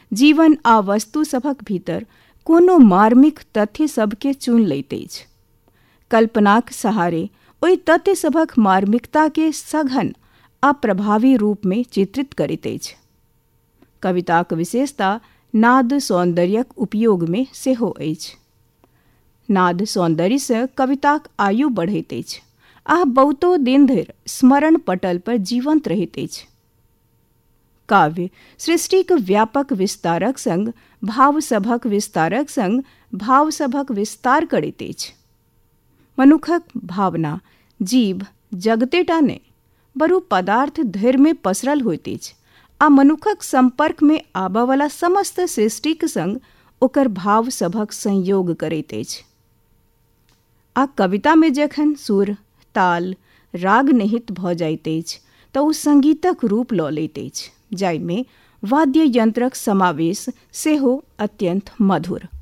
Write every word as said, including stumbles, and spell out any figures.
जीवन आ वस्तु सभक भीतर कोनो मार्मिक तथ्य सबके चुन लैत अछि। कल्पनाक सहारे ओहि तथ्य सभक मार्मिकता के सघन आ प्रभावी रूप में चित्रित करैत अछि। कविताक विशेषता नाद सौन्दर्यक उपयोग में सेहो अछि। नाद सौन्दर्य से कविताक आयु बढ़ैत अछि आ बहुतो दिन धरि स्मरण पटल पर जीवंत रहैत अछि। काव्य सृष्टिक व्यापक विस्तारक संग भाव सभक विस्तारक संग भाव सभक विस्तार करैत अछि। मनुखक भावना जीव जगतेटा नहि बरु पदार्थ धरि में पसरल होइत अछि आ मनुखक संपर्क में आबयवला समस्त सृष्टिक संग ओकर भाव सभक संयोग करैत अछि। आ कविता में जखन सुर ताल राग निहित भऽ जाइत अछि तऽ ओ संगीतक रूप लऽ लैत अछि, जाहि में वाद्य यंत्रक समावेश सेहो अत्यंत मधुर।